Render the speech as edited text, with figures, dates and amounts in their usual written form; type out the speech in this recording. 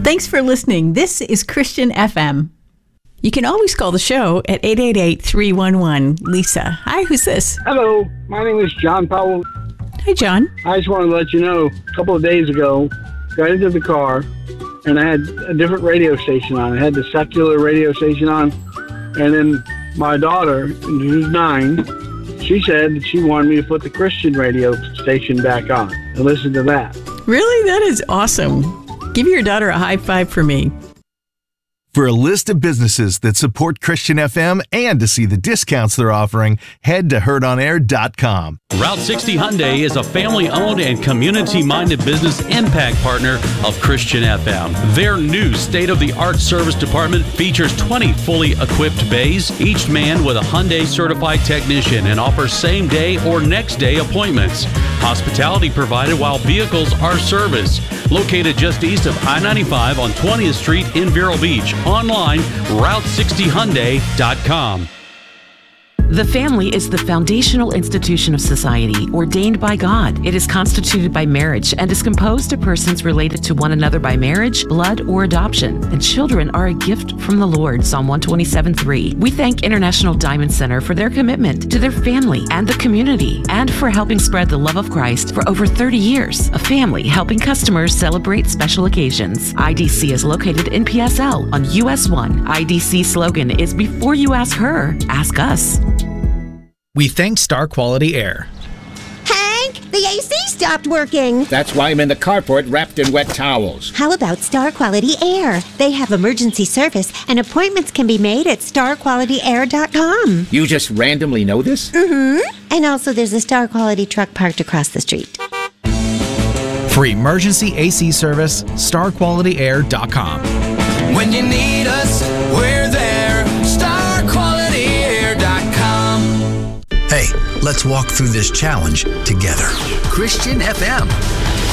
Thanks for listening. This is Christian FM. You can always call the show at 888-311-LISA. Hi, who's this? Hello, my name is John Powell. Hi, John. I just wanted to let you know, a couple of days ago, got into the car, and I had a different radio station on. I had the secular radio station on, and then my daughter, who's 9, she said that she wanted me to put the Christian radio station back on and listen to that. Really? That is awesome. Give your daughter a high five for me. For a list of businesses that support Christian FM and to see the discounts they're offering, head to heardonair.com. Route 60 Hyundai is a family-owned and community-minded business impact partner of Christian FM. Their new state-of-the-art service department features 20 fully equipped bays, each manned with a Hyundai certified technician, and offers same-day or next-day appointments. Hospitality provided while vehicles are serviced. Located just east of I-95 on 20th Street in Vero Beach. Online, Route60Hyundai.com. The family is the foundational institution of society ordained by God. It is constituted by marriage and is composed of persons related to one another by marriage, blood, or adoption. And children are a gift from the Lord, Psalm 127:3. We thank International Diamond Center for their commitment to their family and the community, and for helping spread the love of Christ for over 30 years. A family helping customers celebrate special occasions. IDC is located in PSL on US 1. IDC slogan is, before you ask her, ask us. We thank Star Quality Air. Hank, the AC stopped working. That's why I'm in the carport wrapped in wet towels. How about Star Quality Air? They have emergency service, and appointments can be made at starqualityair.com. You just randomly know this? Mm-hmm. And also there's a Star Quality truck parked across the street. For emergency AC service, starqualityair.com. When you need us, we're there. StarQualityAir.com. Hey, let's walk through this challenge together. Christian FM.